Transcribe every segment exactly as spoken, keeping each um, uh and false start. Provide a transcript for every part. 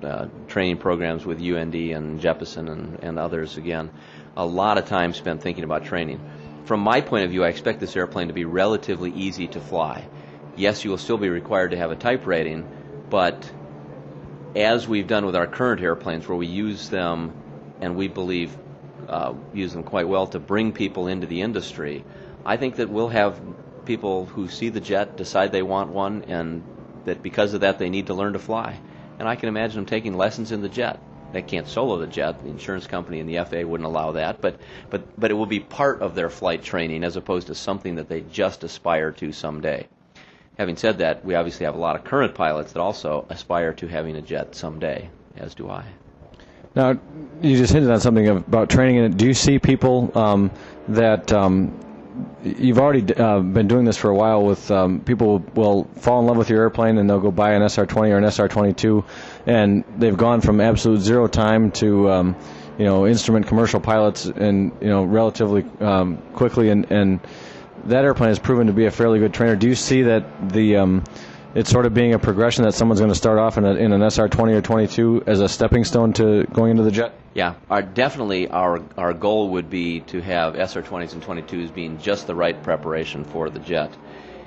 uh, training programs with U N D and Jeppesen and, and others again. A lot of time spent thinking about training. From my point of view, I expect this airplane to be relatively easy to fly. Yes, you will still be required to have a type rating, but as we've done with our current airplanes, where we use them, and we believe uh, use them quite well to bring people into the industry, I think that we'll have people who see the jet decide they want one, and that because of that they need to learn to fly. And I can imagine them taking lessons in the jet. They can't solo the jet. The insurance company and the F A A wouldn't allow that, but, but, but it will be part of their flight training as opposed to something that they just aspire to someday. Having said that, we obviously have a lot of current pilots that also aspire to having a jet someday, as do I. Now, you just hinted on something about training, and do you see people um, that um, you've already uh, been doing this for a while with um, people will fall in love with your airplane and they'll go buy an S R twenty or an S R twenty-two, and they've gone from absolute zero time to um, you know instrument commercial pilots and you know relatively um, quickly, and, and that airplane has proven to be a fairly good trainer. Do you see that the um, it's sort of being a progression, that someone's going to start off in, a, in an S R twenty or twenty-two as a stepping stone to going into the jet? Yeah, our, definitely our our goal would be to have S R twenties and twenty-twos being just the right preparation for the jet.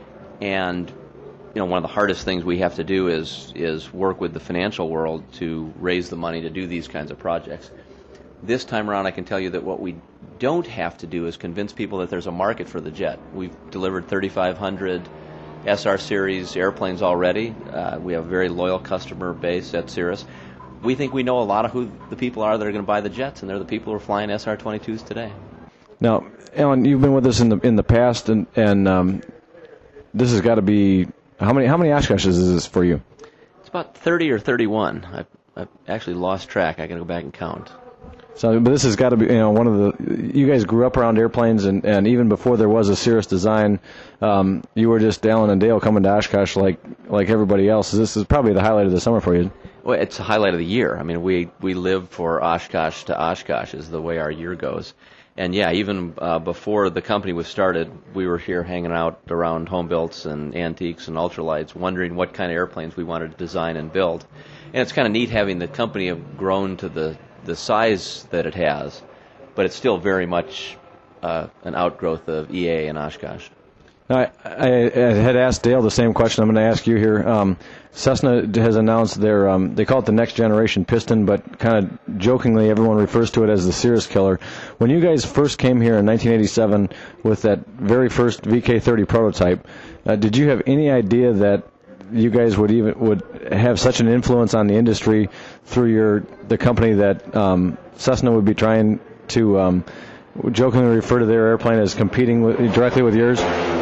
And you know, one of the hardest things we have to do is is work with the financial world to raise the money to do these kinds of projects. This time around, I can tell you that what we don't have to do is convince people that there's a market for the jet. We've delivered thirty-five hundred S R series airplanes already. Uh, we have a very loyal customer base at Cirrus. We think we know a lot of who the people are that are going to buy the jets, and they're the people who are flying S R twenty-twos today. Now, Alan, you've been with us in the in the past, and and um, this has got to be how many how many Oshkoshes is this for you? It's about thirty or thirty-one. I've, I've actually lost track. I got to go back and count. So, but this has got to be, you know, one of the, you guys grew up around airplanes, and, and even before there was a Cirrus design, um, you were just Alan and Dale coming to Oshkosh like like everybody else. This is probably the highlight of the summer for you. Well, it's a highlight of the year. I mean, we, we live for Oshkosh to Oshkosh is the way our year goes. And yeah, even uh, before the company was started, we were here hanging out around home builds and antiques and ultralights, wondering what kind of airplanes we wanted to design and build. And it's kind of neat having the company have grown to the the size that it has, but it's still very much uh, an outgrowth of E A A and Oshkosh. I, I, I had asked Dale the same question. I'm going to ask you here. Um, Cessna has announced their, um, they call it the next generation piston, but kind of jokingly everyone refers to it as the Cirrus Killer. When you guys first came here in nineteen eighty-seven with that very first V K thirty prototype, uh, did you have any idea that you guys would even would have such an influence on the industry through your the company that um, Cessna would be trying to um, jokingly refer to their airplane as competing with, directly with yours?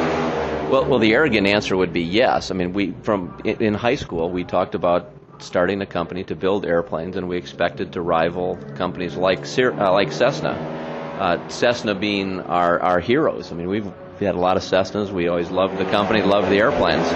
Well, well, the arrogant answer would be yes. I mean, we from in high school we talked about starting a company to build airplanes, and we expected to rival companies like uh, like Cessna. Uh, Cessna being our our heroes. I mean, we've had a lot of Cessnas. We always loved the company, loved the airplanes.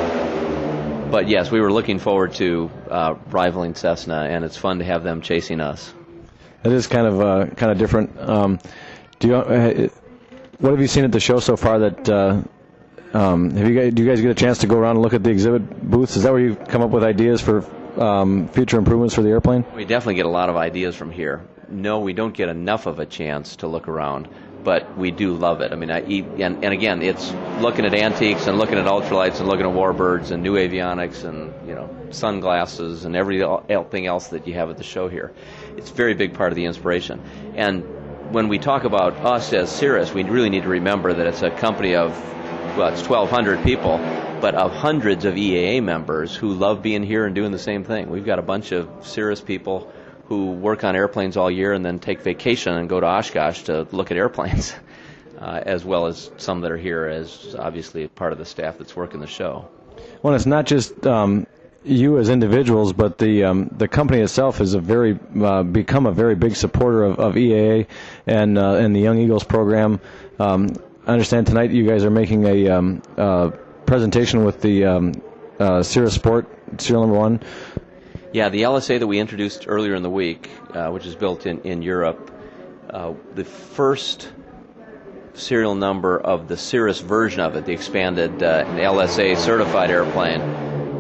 But yes, we were looking forward to uh, rivaling Cessna, and it's fun to have them chasing us. It is kind of uh, kind of different. Um, do you uh, what have you seen at the show so far? That uh, um, have you guys, do you guys get a chance to go around and look at the exhibit booths? Is that where you come up with ideas for um, future improvements for the airplane? We definitely get a lot of ideas from here. No, we don't get enough of a chance to look around, but we do love it. I mean, I eat, and, and again, it's looking at antiques and looking at ultralights and looking at warbirds and new avionics and, you know, sunglasses and everything else that you have at the show here. It's a very big part of the inspiration. And when we talk about us as Cirrus, we really need to remember that it's a company of, well, it's twelve hundred people, but of hundreds of E A A members who love being here and doing the same thing. We've got a bunch of Cirrus people who work on airplanes all year and then take vacation and go to Oshkosh to look at airplanes, uh, as well as some that are here as obviously part of the staff that's working the show. Well, it's not just um, you as individuals, but the um, the company itself has a very uh, become a very big supporter of, of E A A and uh, and the Young Eagles program. Um, I understand tonight you guys are making a um, uh, presentation with the um, uh, Cirrus Sport serial number one. Yeah, the L S A that we introduced earlier in the week, uh, which is built in, in Europe, uh, the first serial number of the Cirrus version of it, the expanded uh, L S A certified airplane,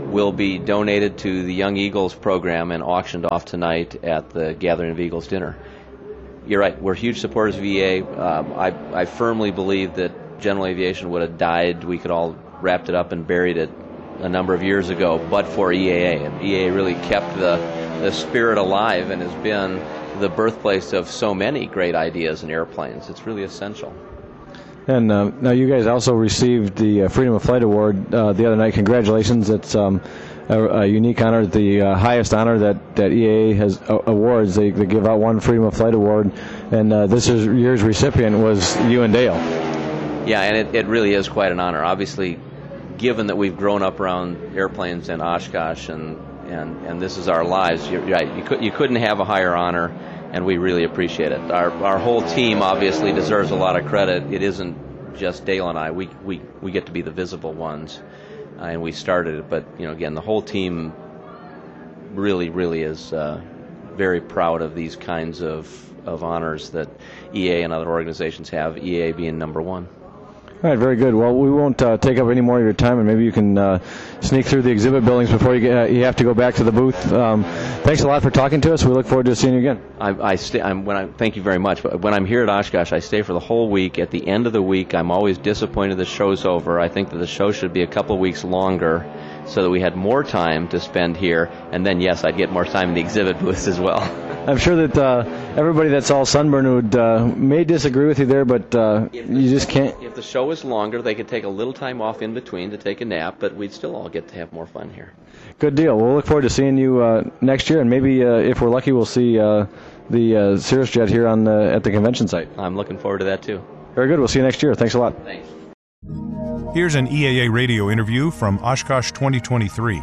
will be donated to the Young Eagles program and auctioned off tonight at the Gathering of Eagles dinner. You're right. We're huge supporters of E A. Um, I, I firmly believe that general aviation would have died. We could all wrapped it up and buried it a number of years ago, but for E A A. And E A A really kept the, the spirit alive and has been the birthplace of so many great ideas in airplanes. It's really essential. And uh, now you guys also received the uh, Freedom of Flight Award uh, the other night. Congratulations. It's um, a, a unique honor, the uh, highest honor that, that E A A has uh, awards. They, they give out one Freedom of Flight Award, and uh, this is, year's recipient was you and Dale. Yeah, and it, it really is quite an honor. Obviously, given that we've grown up around airplanes in Oshkosh and, and, and this is our lives, you're right, you, could, you couldn't have a higher honor, and we really appreciate it. Our our whole team obviously deserves a lot of credit. It isn't just Dale and I. We we, we get to be the visible ones, uh, and we started it. But, you know, again, the whole team really, really is uh, very proud of these kinds of, of honors that E A and other organizations have, E A being number one. All right, very good. Well, we won't uh, take up any more of your time, and maybe you can uh, sneak through the exhibit buildings before you get, uh, you have to go back to the booth. Um, thanks a lot for talking to us. We look forward to seeing you again. I, I stay. I'm, when I thank you very much. But when I'm here at Oshkosh, I stay for the whole week. At the end of the week, I'm always disappointed the show's over. I think that the show should be a couple of weeks longer, so that we had more time to spend here. And then, yes, I'd get more time in the exhibit booths as well. I'm sure that uh, everybody that's all sunburned would uh, may disagree with you there, but uh, you just can't. If the show is longer, they could take a little time off in between to take a nap, but we'd still all get to have more fun here. Good deal. We'll look forward to seeing you uh, next year, and maybe uh, if we're lucky, we'll see uh, the uh, Cirrus Jet here on the, at the convention site. I'm looking forward to that too. Very good. We'll see you next year. Thanks a lot. Thanks. Here's an E A A radio interview from Oshkosh twenty twenty-three.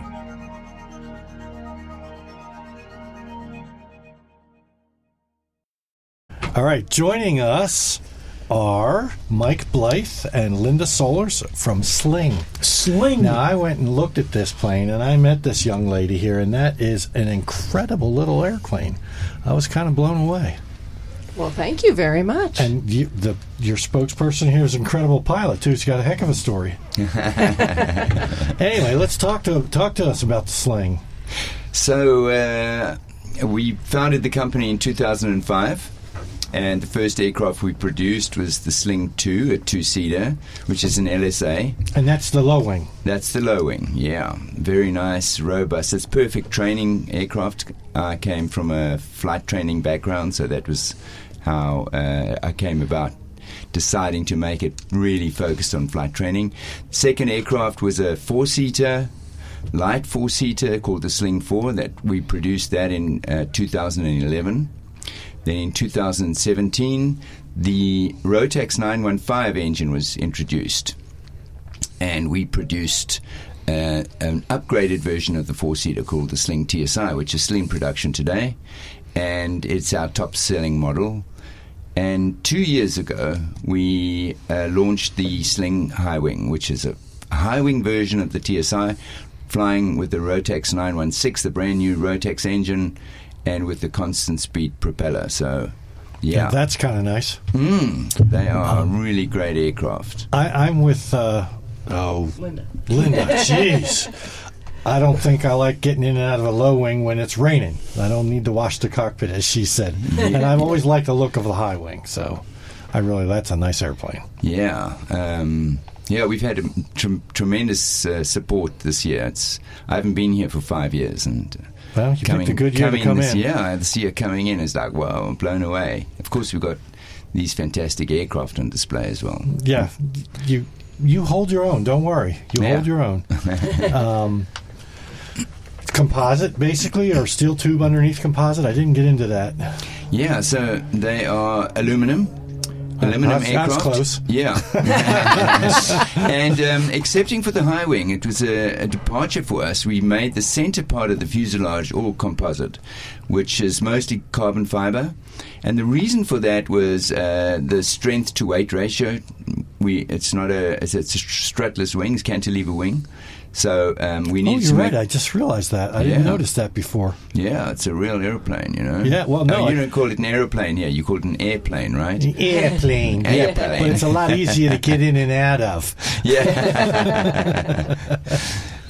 All right, joining us are Mike Blythe and Linda Solers from Sling. Sling. Now, I went and looked at this plane, and I met this young lady here, and that is an incredible little airplane. I was kind of blown away. Well, thank you very much. And you, the your spokesperson here is an incredible pilot, too. He's got a heck of a story. Anyway, let's talk to talk to us about the Sling. So, uh, we founded the company in two thousand five. And the first aircraft we produced was the Sling two, a two-seater, which is an L S A. And that's the low wing. That's the low wing, yeah. Very nice, robust. It's perfect training aircraft. I came from a flight training background, so that was how uh, I came about deciding to make it really focused on flight training. Second aircraft was a four-seater, light four-seater called the Sling four. That we produced that in uh, two thousand eleven. Then in two thousand seventeen, the Rotax nine one five engine was introduced, and we produced uh, an upgraded version of the four-seater called the Sling T S I, which is still in production today, and it's our top-selling model. And two years ago, we uh, launched the Sling High Wing, which is a high-wing version of the T S I, flying with the Rotax nine one six, the brand-new Rotax engine, and with the constant speed propeller. So, yeah. yeah that's kind of nice. Mm, they are um, really great aircraft. I, I'm with, uh, oh, Linda. Linda, jeez. I don't think I like getting in and out of a low wing when it's raining. I don't need to wash the cockpit, as she said. And I've always liked the look of the high wing, so I really, that's a nice airplane. Yeah. Um, yeah, we've had a tr- tremendous uh, support this year. It's, I haven't been here for five years, and... Uh, Well, you coming, picked a good year to come this, in. Yeah, this year coming in is like, wow, I'm blown away. Of course, we've got these fantastic aircraft on display as well. Yeah, you you hold your own. Don't worry. You yeah. hold your own. um, composite, basically, or steel tube underneath composite? I didn't get into that. Yeah, so they are aluminum. Aluminum that's, aircraft. That's close. Yeah. And um, excepting for the high wing, it was a, a departure for us. We made the center part of the fuselage all composite, which is mostly carbon fiber. And the reason for that was uh, the strength to weight ratio. We it's not a it's, it's a strutless wing, it's cantilever wing. So um, we need. Oh, you're to right. make, I just realized that. I yeah. didn't notice that before. Yeah, it's a real airplane, you know. Yeah, well, no, oh, you I, don't call it an aeroplane here. You call it an airplane, right? An airplane. Airplane. Yeah, but it's a lot easier to get in and out of. Yeah.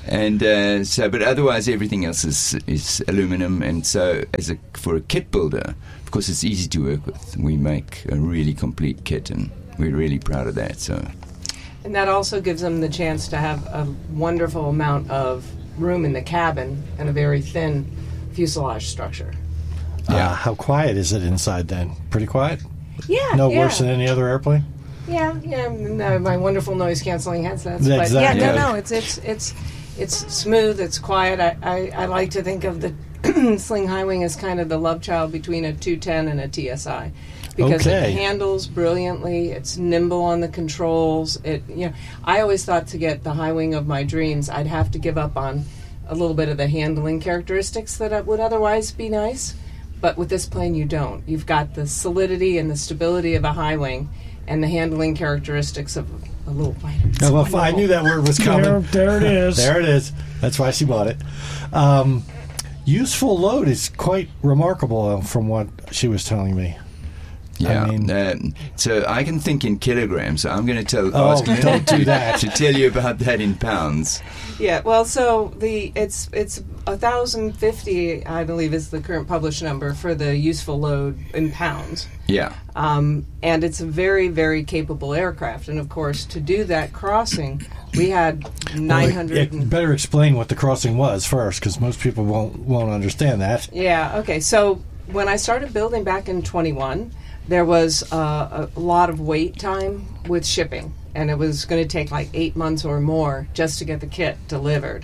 And uh, so, but otherwise, everything else is is aluminum. And so, as a for a kit builder, of course, it's easy to work with. We make a really complete kit, and we're really proud of that. So, And that also gives them the chance to have a wonderful amount of room in the cabin and a very thin fuselage structure. Yeah. Uh, how quiet is it inside then? Pretty quiet? Yeah, No yeah. worse than any other airplane? Yeah, yeah. and, uh, my wonderful noise canceling headsets. Yeah, But exactly. yeah, no, Yeah. no. It's it's it's it's smooth. It's quiet. I, I, I like to think of the Sling High Wing as kind of the love child between a two ten and a T S I, because Okay. it handles brilliantly. It's nimble on the controls. It you know I always thought to get the High Wing of my dreams, I'd have to give up on a little bit of the handling characteristics that would otherwise be nice. But with this plane, you don't. You've got the solidity and the stability of a High Wing, and the handling characteristics of a little fighter. It's Oh, well, I wonderful. knew that word was coming. There, there it is. There it is. That's why she bought it. Um, useful load is quite remarkable uh, from what she was telling me. yeah. I mean- um, so I can think in kilograms. So I'm going to tell. Oh, ask you don't do that. to tell you about that in pounds. Yeah, well, so the it's it's a thousand fifty, I believe, is the current published number for the useful load in pounds, Yeah. um, and it's a very very capable aircraft. And of course, to do that crossing, we had nine hundred. Well, yeah, better explain what the crossing was first, because most people won't won't understand that. Yeah, okay. So when I started building back in twenty-one, there was uh, a lot of wait time with shipping, and it was going to take like eight months or more just to get the kit delivered.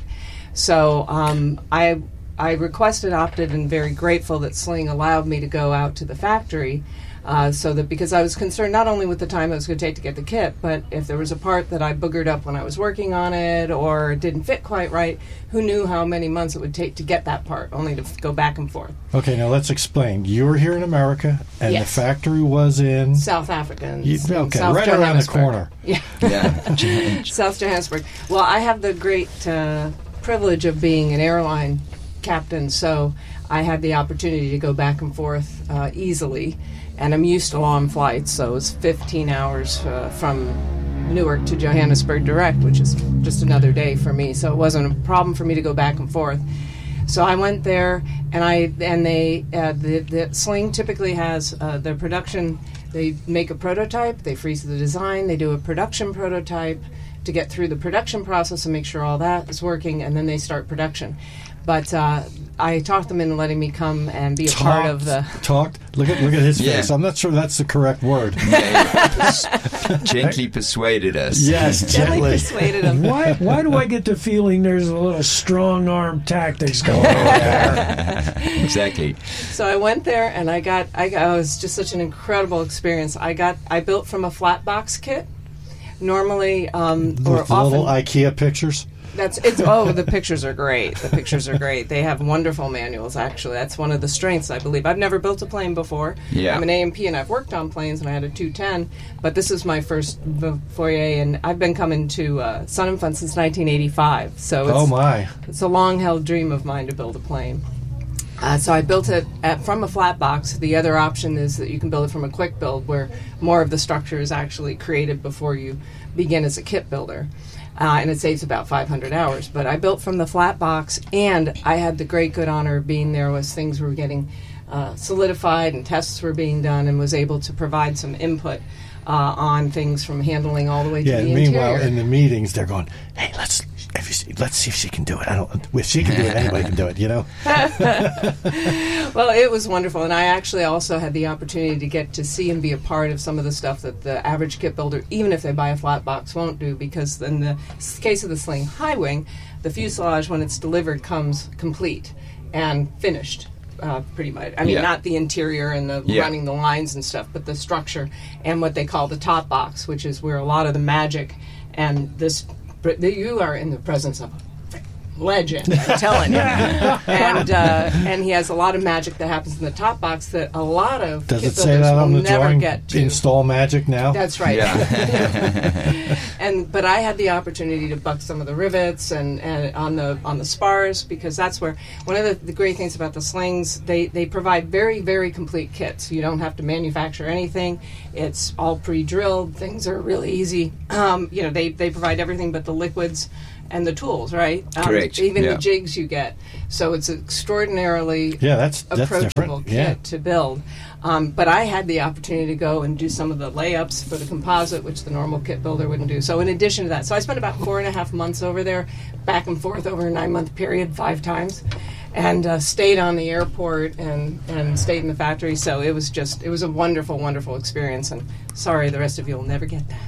So um, I I requested, opted, and very grateful that Sling allowed me to go out to the factory. Uh, so that because I was concerned not only with the time it was going to take to get the kit, but if there was a part that I boogered up when I was working on it or it didn't fit quite right, who knew how many months it would take to get that part, only to f- go back and forth. Okay, now let's explain. You were here in America, and Yes. the factory was in... South Africa. and- You- and okay, South right around the Johannesburg. corner. Yeah, Yeah. South Johannesburg. Well, I have the great uh, privilege of being an airline captain, so I had the opportunity to go back and forth uh, easily. And I'm used to long flights, so it was fifteen hours uh, from Newark to Johannesburg direct, which is just another day for me. So it wasn't a problem for me to go back and forth. So I went there, and I and they uh, the the Sling typically has uh, their production. They make a prototype, they freeze the design, they do a production prototype to get through the production process and make sure all that is working, and then they start production. But uh, I talked them into letting me come and be a part of the. Talked. Look at look at his Yeah. face. I'm not sure that's the correct word. Gently persuaded us. Yes, Gently gently. persuaded them. Why, why do I get the feeling there's a little strong arm tactics going on there? Exactly. So I went there, and I got. I got. It was just such an incredible experience. I got. I built from a flat box kit. Normally, um, or With the often, little IKEA pictures. That's it's. Oh, the pictures are great. The pictures are great. They have wonderful manuals. Actually, that's one of the strengths, I believe. I've never built a plane before. Yeah. I'm an A M P, and I've worked on planes, and I had a two ten. But this is my first v- foyer, and I've been coming to uh, Sun and Fun since nineteen eighty-five. So it's, Oh my! it's a long-held dream of mine to build a plane. Uh, so I built it at, from a flat box. The other option is that you can build it from a quick build, where more of the structure is actually created before you begin as a kit builder. Uh, and it saves about five hundred hours. But I built from the flat box, and I had the great good honor of being there as things were getting uh, solidified and tests were being done, and was able to provide some input uh, on things from handling all the way Yeah. to the Meanwhile, interior. in the meetings, they're going, "Hey, let's if you see, let's see if she can do it. I don't. If she can do it, anybody can do it. You know." Well, it was wonderful, and I actually also had the opportunity to get to see and be a part of some of the stuff that the average kit builder, even if they buy a flat box, won't do, because in the s- case of the Sling High Wing, the fuselage, when it's delivered, comes complete and finished. Uh, pretty much. I mean, Yeah. not the interior and the Yeah. running the lines and stuff, but the structure and what they call the top box, which is where a lot of the magic and this. You are in the presence of a legend, I'm telling you. And uh, and he has a lot of magic that happens in the top box that a lot of Does kit it say builders that will on the never drawing? get to. Install magic now. That's right. Yeah. And but I had the opportunity to buck some of the rivets and, and on the on the spars, because that's where one of the, the great things about the Slings, they they provide very very complete kits. You don't have to manufacture anything. It's all pre-drilled. Things are really easy. Um, you know, they they provide everything but the liquids and the tools, right? Um, Correct. Even yeah. the jigs you get. So it's extraordinarily Yeah, that's that's approachable different. kit Yeah. to build. Um, but I had the opportunity to go and do some of the layups for the composite, which the normal kit builder wouldn't do. So in addition to that, so I spent about four and a half months over there, back and forth over a nine-month period, five times, and uh, stayed on the airport and, and stayed in the factory. So it was just, it was a wonderful, wonderful experience. And sorry, the rest of you will never get that.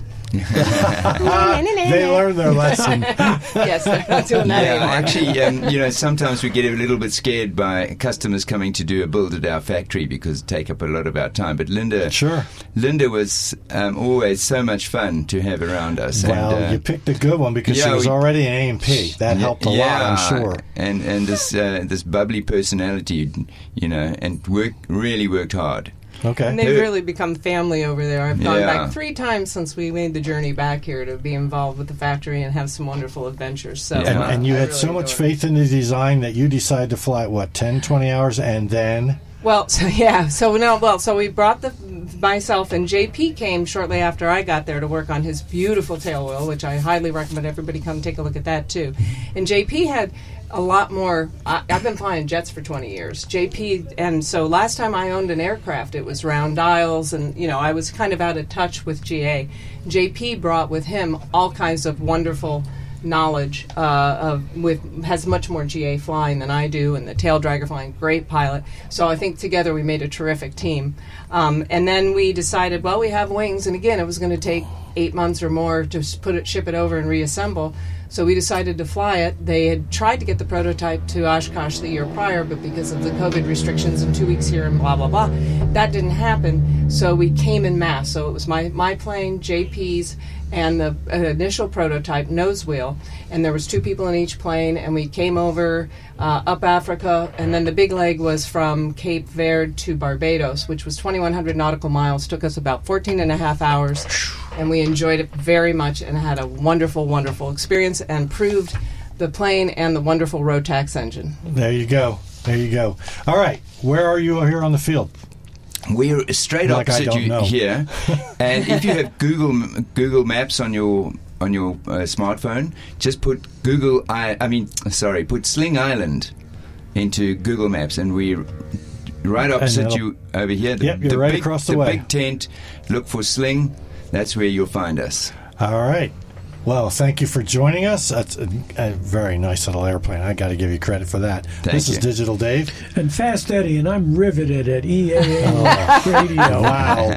They learned their lesson. Yes, they're not doing that Yeah, anymore. actually, um, you know, sometimes we get a little bit scared by customers coming to do a build at our factory because it take up a lot of our time. But Linda, Sure. Linda was um, always so much fun to have around us. Well, and, uh, you picked a good one because yeah, she was we- already an A M P. That helped a lot, I'm sure. And and this uh, this bubbly personality, you know, and work really worked hard. Okay. And they've really become family over there. I've gone Yeah. back three times since we made the journey back here to be involved with the factory and have some wonderful adventures. So, And, uh, and you I had really so much adore it. faith in the design that you decided to fly, what, ten, twenty hours, and then... Well, so yeah, so no, well, so we brought the myself and J P came shortly after I got there to work on his beautiful tail wheel, which I highly recommend everybody come take a look at that too. And J P had a lot more. I, I've been flying jets for twenty years. J P, and so last time I owned an aircraft, it was round dials, and you know I was kind of out of touch with G A. J P brought with him all kinds of wonderful knowledge uh, of with has much more G A flying than I do, and the tail dragger flying, great pilot. So I think together we made a terrific team. Um, and then we decided, well, we have wings, and again, it was going to take eight months or more to s- put it, ship it over, and reassemble. So we decided to fly it. They had tried to get the prototype to Oshkosh the year prior, but because of the COVID restrictions and two weeks here and blah, blah, blah, that didn't happen. So we came in mass. So it was my, my plane, J P's, and the uh, initial prototype nose wheel. And there was two people in each plane, and we came over uh, up Africa, and then the big leg was from Cape Verde to Barbados, which was twenty-one hundred nautical miles. Took us about fourteen and a half hours, and we enjoyed it very much and had a wonderful, wonderful experience and proved the plane and the wonderful Rotax engine. There you go. There you go. All right. Where are you here on the field? We're straight Like I opposite don't you know. here, and if you have Google Google Maps on your on your uh, smartphone, just put Google. I, I mean, sorry, put Sling Island into Google Maps, and we're right opposite it'll- you over here. Yep, you're right big, across the way. big tent. Look for Sling. That's where you'll find us. All right. Well, thank you for joining us. That's a, a very nice little airplane. I got to give you credit for that. this is you. Digital Dave. And Fast Eddie, and I'm riveted at E A A Radio. Wow.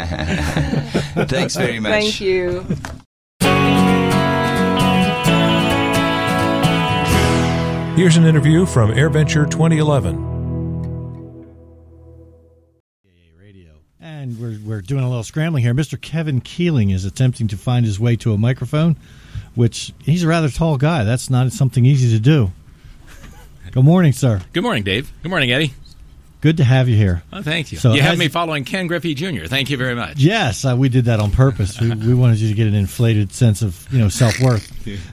Thanks very much. Thank you. Here's an interview from AirVenture twenty eleven. And we're, we're doing a little scrambling here. Mister Kevin Keeling is attempting to find his way to a microphone, which he's a rather tall guy. That's not something easy to do. Good morning, sir. Good morning, Dave. Good morning, Eddie. Good to have you here. Oh, thank you. So you have as- me following Ken Griffey Junior Thank you very much. Yes, uh, we did that on purpose. We, we wanted you to get an inflated sense of, you know, self-worth.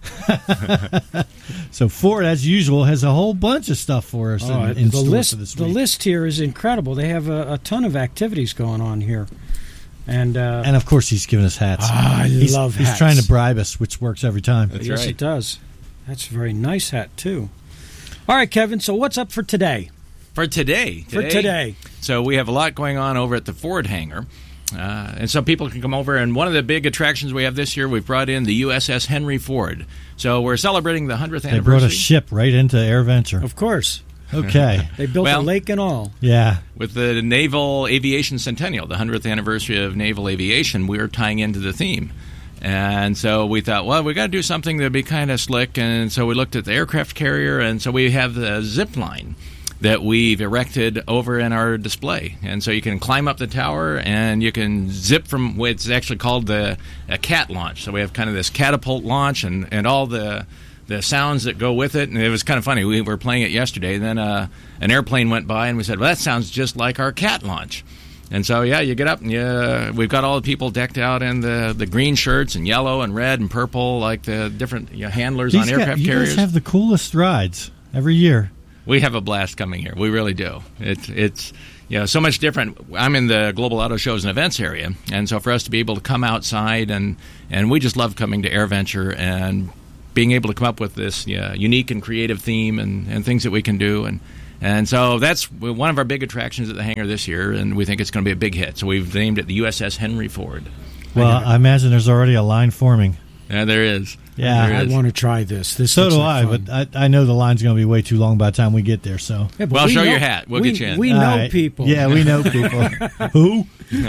So Ford, as usual, has a whole bunch of stuff for us Oh, in, in the store list, for this the week. list here is incredible. They have a, a ton of activities going on here, and uh, And of course, he's giving us hats. Ah, I he's, love He's hats. trying to bribe us, which works every time. That's yes, right. it does. That's a very nice hat too. All right, Kevin. So what's up for today? For today, For today. So we have a lot going on over at the Ford hangar. Uh, and so people can come over, and one of the big attractions we have this year, we've brought in the U S S Henry Ford. So we're celebrating the one hundredth They anniversary. brought a ship right into AirVenture. Of course, Okay. they built Well- a lake and all. Yeah. With the Naval Aviation Centennial, the one hundredth anniversary of naval aviation, we're tying into the theme. And so we thought, well, we got to do something that'd be kind of slick. And so we looked at the aircraft carrier, and so we have the zip line that we've erected over in our display. And so you can climb up the tower, and you can zip from what's actually called the a cat launch. So we have kind of this catapult launch and, and all the the sounds that go with it. And it was kind of funny. We were playing it yesterday, and then uh, an airplane went by, and we said, well, that sounds just like our cat launch. And so, yeah, you get up, and you, we've got all the people decked out in the, the green shirts and yellow and red and purple, like the different you know, handlers These on guys- aircraft you carriers. guys have the coolest rides every year. We have a blast coming here. We really do. It's it's you know so much different. I'm in the Global Auto Shows and Events area, and so for us to be able to come outside and and we just love coming to AirVenture and being able to come up with this yeah, unique and creative theme and, and things that we can do. And and so that's one of our big attractions at the hangar this year, and we think it's going to be a big hit. So we've named it the U S S Henry Ford. Well, I imagine there's already a line forming. Yeah, there is. Yeah, there I is. want to try this. This so looks do like I, fun. but I, I know the line's going to be way too long by the time we get there. So, Yeah, but Well, we show know- your hat. We'll we, get you in. We All know right. people. Yeah, we know people. Who?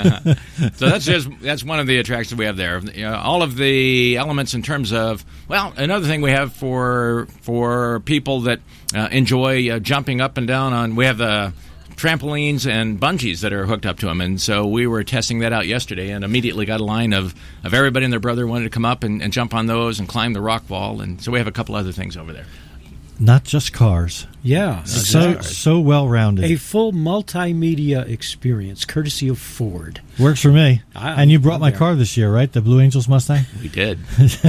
So that's just that's one of the attractions we have there. You know, all of the elements in terms of well, another thing we have for for people that uh, enjoy uh, jumping up and down on. We have the trampolines and bungees that are hooked up to them, and so we were testing that out yesterday, and immediately got a line of, of everybody and their brother wanted to come up and, and jump on those and climb the rock wall, and so we have a couple other things over there. Not just cars. Yeah. So exactly. so well rounded. A full multimedia experience, courtesy of Ford. Works for me. I- and you brought I'm my there. car this year, right? The Blue Angels Mustang. We did.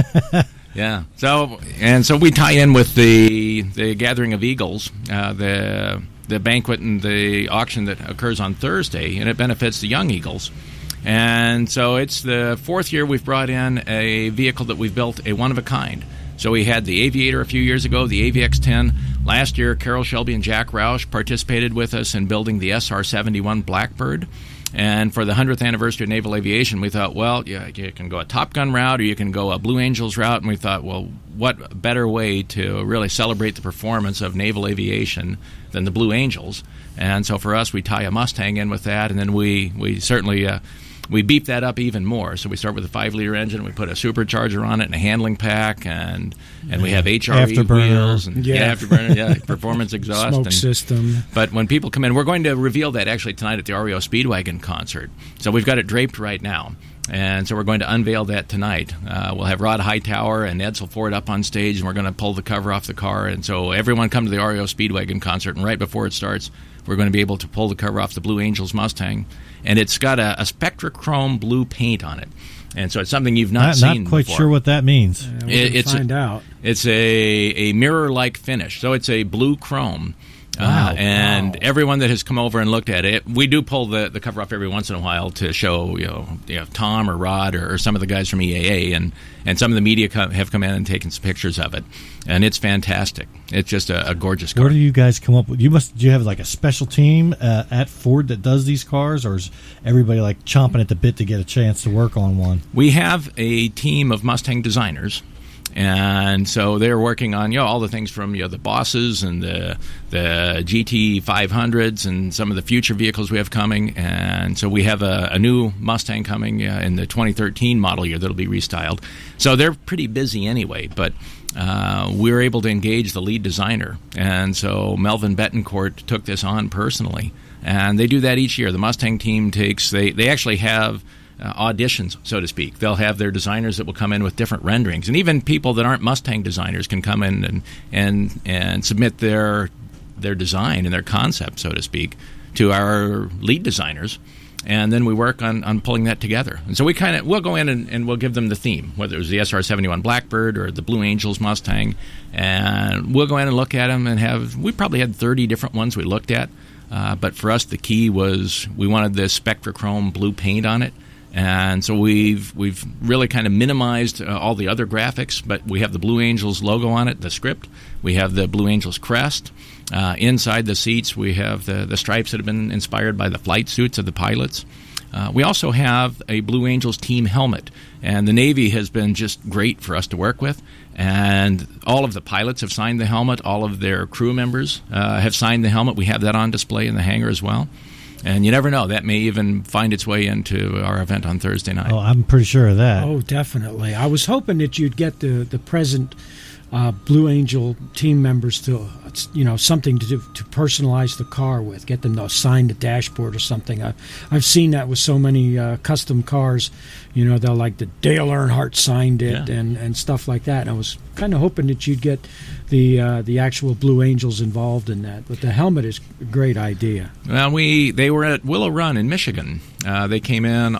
Yeah. So and so we tie in with the the Gathering of Eagles, uh, the the banquet and the auction that occurs on Thursday, and it benefits the young Eagles. And so it's the fourth year we've brought in a vehicle that we've built, a one of a kind. So we had the Aviator a few years ago, the A V X ten. Last year, Carol Shelby and Jack Roush participated with us in building the S R seventy-one Blackbird. And for the hundredth anniversary of naval aviation, we thought, well, yeah, you can go a Top Gun route or you can go a Blue Angels route. And we thought, well, what better way to really celebrate the performance of naval aviation than the Blue Angels? And so for us, we tie a Mustang in with that, and then we, we certainly uh, we beef that up even more. So we start with a five-liter engine, we put a supercharger on it and a handling pack, and and we have H R E Afterburner. wheels and Yeah. yeah, afterburner, yeah, performance exhaust. Smoke and, system. but when people come in, we're going to reveal that actually tonight at the R E O Speedwagon concert. So we've got it draped right now. And so we're going to unveil that tonight. Uh, we'll have Rod Hightower and Edsel Ford up on stage, and we're going to pull the cover off the car. And so everyone come to the R E O Speedwagon concert, and right before it starts, we're going to be able to pull the cover off the Blue Angels Mustang. And it's got a, a Spectrachrome blue paint on it. And so it's something you've not, Not, seen not quite before. sure what that means. Uh, we It- can it's a- find out. It's a, a mirror-like finish, so it's a blue chrome. Wow. Uh, and Wow. everyone that has come over and looked at it, we do pull the, the cover off every once in a while to show, you know, you know Tom or Rod or, or some of the guys from E A A, and, and some of the media co- have come in and taken some pictures of it, and it's fantastic. It's just a, a gorgeous car. Where do you guys come up with? You must. Do you have like a special team uh, at Ford that does these cars, or is everybody like chomping at the bit to get a chance to work on one? We have a team of Mustang designers, and so they're working on you know all the things from you know the Bosses and the the G T five hundreds and some of the future vehicles we have coming. And so we have a, a new Mustang coming uh, in the twenty thirteen model year that'll be restyled. So they're pretty busy anyway, but uh, we're able to engage the lead designer, and so Melvin Betancourt took this on personally, and they do that each year. The Mustang team takes they they actually have Uh, auditions, so to speak. They'll have their designers that will come in with different renderings, and even people that aren't Mustang designers can come in and and and submit their their design and their concept, so to speak, to our lead designers, and then we work on, on pulling that together. And so we kind of we'll go in and, and we'll give them the theme, whether it was the S R seventy-one Blackbird or the Blue Angels Mustang, and we'll go in and look at them and have we probably had thirty different ones we looked at, uh, but for us the key was we wanted this Spectrachrome blue paint on it. And so we've we've really kind of minimized uh, all the other graphics, but we have the Blue Angels logo on it, the script. We have the Blue Angels crest. Uh, inside the seats, we have the, the stripes that have been inspired by the flight suits of the pilots. Uh, we also have a Blue Angels team helmet, and the Navy has been just great for us to work with. And all of the pilots have signed the helmet. All of their crew members uh, have signed the helmet. We have that on display in the hangar as well. And you never know, that may even find its way into our event on Thursday night. Oh, I'm pretty sure of that. Oh, definitely. I was hoping that you'd get the the present uh, Blue Angel team members to, you know, something to do, to personalize the car with, get them to sign the dashboard or something. I've I've seen that with so many uh, custom cars. You know, they'll like the Dale Earnhardt signed it Yeah. and, and stuff like that. And I was kind of hoping that you'd get the uh, the actual Blue Angels involved in that. But the helmet is a great idea. Well, we they were at Willow Run in Michigan. Uh, they came in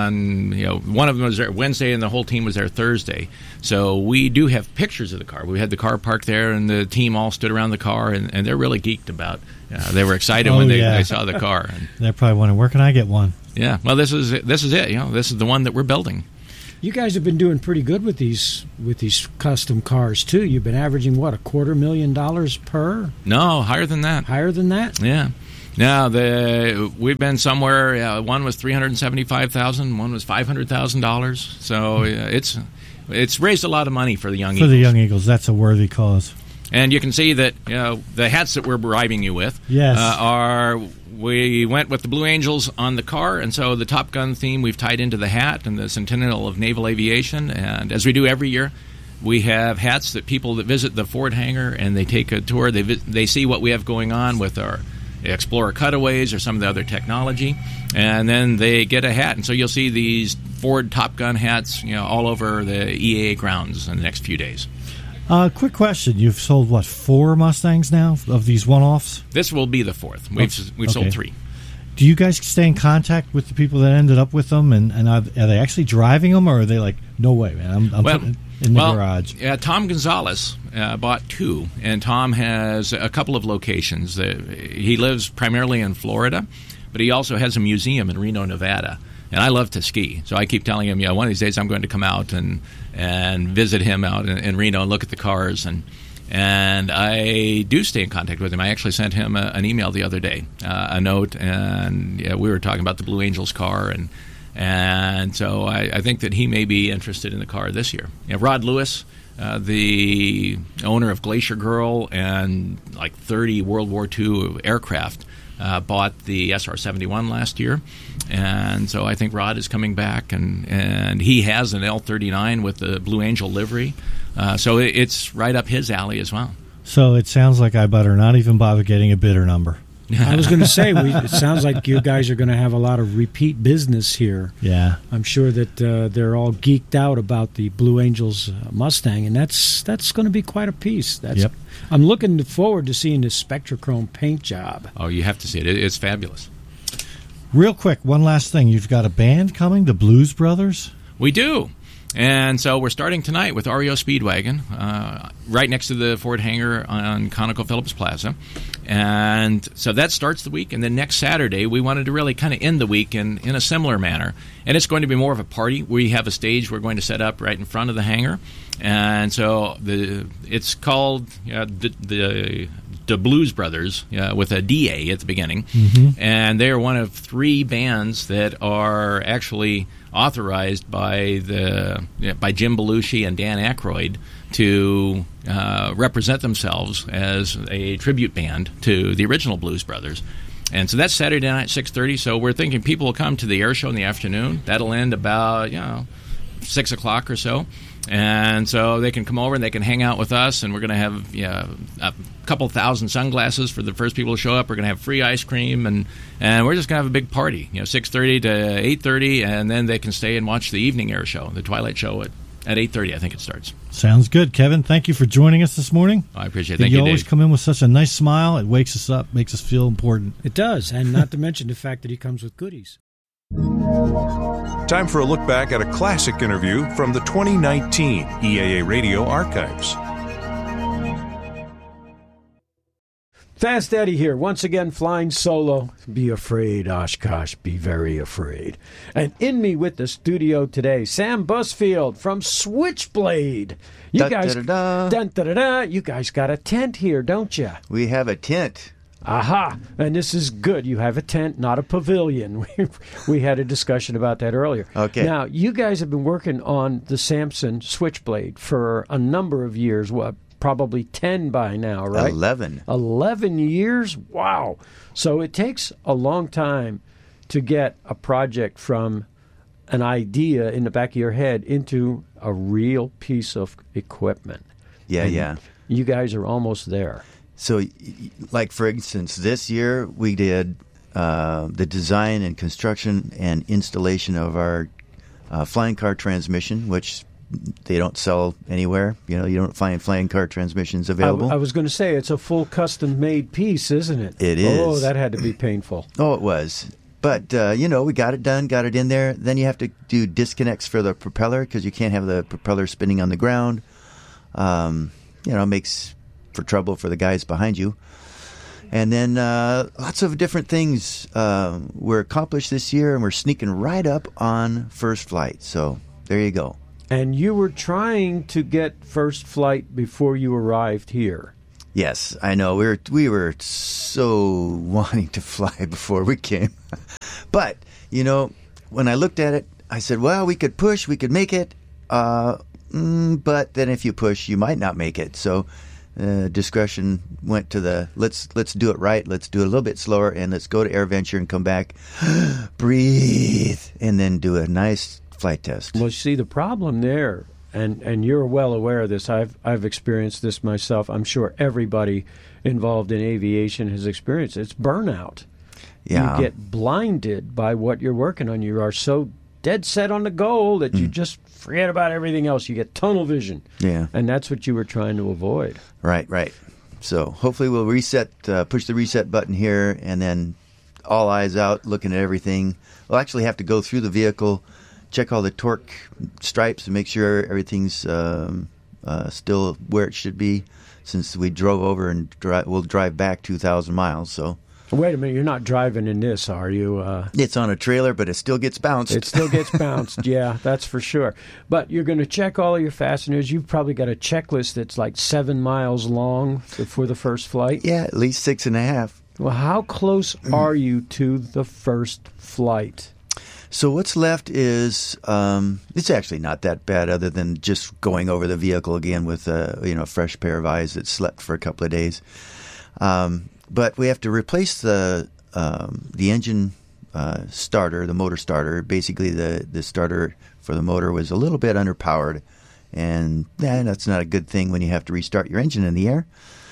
on you know one of them was there Wednesday and the whole team was there Thursday. So we do have pictures of the car. We had the car parked there and the team all stood around the car and, and they're really geeked about. Uh, they were excited Oh, when they, yeah. they saw the car. And, They're probably wondering, where can I get one? yeah, well, this is it- this is it. You know, this is the one that we're building. You guys have been doing pretty good with these with these custom cars too. You've been averaging what, a quarter million dollars per? No, higher than that. Higher than that? Yeah. Now the we've been somewhere. Uh, one was three hundred seventy-five thousand. One was five hundred thousand dollars. So uh, it's it's raised a lot of money for the young for Eagles. the Young Eagles. That's a worthy cause. And you can see that, you know, the hats that we're bribing you with yes. uh, are, we went with the Blue Angels on the car, and so the Top Gun theme we've tied into the hat and the Centennial of Naval Aviation. And as we do every year, we have hats that people that visit the Ford hangar and they take a tour, they vi- they see what we have going on with our Explorer cutaways or some of the other technology, and then they get a hat. And so you'll see these Ford Top Gun hats, you know, all over the E A A grounds in the next few days. Uh, quick question. You've sold, what, four Mustangs now of these one-offs? This will be the fourth. We've Oh, we've okay. sold three. Do you guys stay in contact with the people that ended up with them? And, and are, are they actually driving them, or are they like, no way, man, I'm, I'm Well, putting it in the well, garage? Yeah, Tom Gonzalez uh, bought two, and Tom has a couple of locations. Uh, he lives primarily in Florida, but he also has a museum in Reno, Nevada. And I love to ski, so I keep telling him, you know, one of these days I'm going to come out and and visit him out in, in Reno and look at the cars. And and I do stay in contact with him. I actually sent him a, an email the other day, uh, a note, and yeah, we were talking about the Blue Angels car, and and so I, I think that he may be interested in the car this year. You know, Rod Lewis, uh, the owner of Glacier Girl and like thirty World War Two aircraft, uh, bought the S R seventy-one last year. And so I think Rod is coming back, and, and he has an L thirty-nine with the Blue Angel livery. Uh, so it, it's right up his alley as well. So it sounds like I better not even bother getting a bidder number. I was going to say, we, it sounds like you guys are going to have a lot of repeat business here. Yeah. I'm sure that uh, they're all geeked out about the Blue Angels uh, Mustang, and that's that's going to be quite a piece. That's, Yep. I'm looking forward to seeing this Spectrachrome paint job. Oh, you have to see it. it it's fabulous. Real quick, one last thing. You've got a band coming, the Blues Brothers? We do. And so we're starting tonight with R E O Speedwagon, uh, right next to the Ford hangar on ConocoPhillips Plaza. And so that starts the week. And then next Saturday, we wanted to really kind of end the week in, in a similar manner. And it's going to be more of a party. We have a stage we're going to set up right in front of the hangar. And so the it's called uh, the, the the Blues Brothers, uh, with a D A at the beginning. Mm-hmm. And they are one of three bands that are actually authorized by the by Jim Belushi and Dan Aykroyd to uh, represent themselves as a tribute band to the original Blues Brothers. And so that's Saturday night at six thirty. So we're thinking people will come to the air show in the afternoon. That'll end about, you know, six o'clock or so. And so they can come over and they can hang out with us, and we're going to have you know, a couple thousand sunglasses for the first people to show up. We're going to have free ice cream, and, and we're just going to have a big party, you know, six thirty to eight thirty, and then they can stay and watch the evening air show, the Twilight Show at, at eight thirty, I think it starts. Sounds good. Kevin, thank you for joining us this morning. I appreciate it. Thank you you, always Dave. come in with such a nice smile. It wakes us up, makes us feel important. It does, and not to mention the fact that he comes with goodies. Time for a look back at a classic interview from the twenty nineteen E A A Radio archives. Fast Eddie here, once again flying solo. Be afraid, Oshkosh, be very afraid. And in me with the studio today, Sam Busfield from Switchblade. You Da, guys, da, da, da. Dun, da, da, da, you guys got a tent here, don't you? We have a tent. Aha! And this is good. You have a tent, not a pavilion. We, we had a discussion about that earlier. Okay. Now, you guys have been working on the Samson Switchblade for a number of years. What, probably ten by now, right? Eleven. Eleven years? Wow. So it takes a long time to get a project from an idea in the back of your head into a real piece of equipment. Yeah, And yeah. You guys are almost there. So, y- y- like for instance, this year we did uh, the design and construction and installation of our uh, flying car transmission, which they don't sell anywhere. You know, you don't find flying car transmissions I, available. I was going to say, it's a full custom-made piece, isn't it? It Oh, is. that had to be painful. Oh, it was. But, uh, you know, we got it done, got it in there. Then you have to do disconnects for the propeller because you can't have the propeller spinning on the ground. Um, you know, it makes for trouble for the guys behind you. And then uh, lots of different things uh, were accomplished this year, and we're sneaking right up on first flight. So there you go. And you were trying to get first flight before you arrived here. Yes, I know. We were we were so wanting to fly before we came. But, you know, when I looked at it, I said, well, we could push, we could make it. Uh, mm, but then if you push, you might not make it. So uh, discretion went to the, let's let's do it right. Let's do it a little bit slower, and let's go to AirVenture and come back, breathe, and then do a nice flight test. Well, see, the problem there, and, and you're well aware of this, I've, I've experienced this myself. I'm sure everybody involved in aviation has experienced it. It's burnout. Yeah. You get blinded by what you're working on. You are so dead set on the goal that you Mm. just forget about everything else. You get tunnel vision. Yeah. And that's what you were trying to avoid. Right, right. So hopefully we'll reset, uh, push the reset button here, and then all eyes out, looking at everything. We'll actually have to go through the vehicle, check all the torque stripes, and make sure everything's um, uh, still where it should be, since we drove over and dri- we'll drive back two thousand miles. So Wait a minute, you're not driving in this, are you? Uh, it's on a trailer, but it still gets bounced. It still gets bounced, yeah, that's for sure. But you're going to check all of your fasteners. You've probably got a checklist that's like seven miles long for the first flight. Yeah, at least six and a half. Well, how close are you to the first flight? So what's left is um, it's actually not that bad, other than just going over the vehicle again with a you know a fresh pair of eyes that slept for a couple of days. Um, but we have to replace the um, the engine uh, starter, the motor starter. Basically, the the starter for the motor was a little bit underpowered, and eh, that's not a good thing when you have to restart your engine in the air.